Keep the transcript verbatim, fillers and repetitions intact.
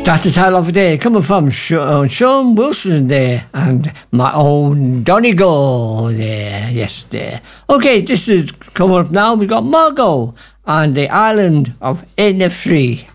That's the title of the day, coming from Sean, Sean Wilson there, and my own Donegal there, yes there. Okay, this is coming up now. We got Margot on the island of Innisfree.